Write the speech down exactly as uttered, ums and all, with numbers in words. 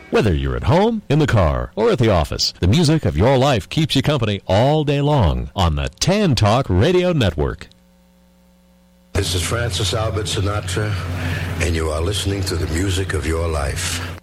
Whether you're at home, in the car, or at the office, the music of your life keeps you company all day long on the Tan Talk Radio Network. This is Francis Albert Sinatra, and you are listening to the music of your life.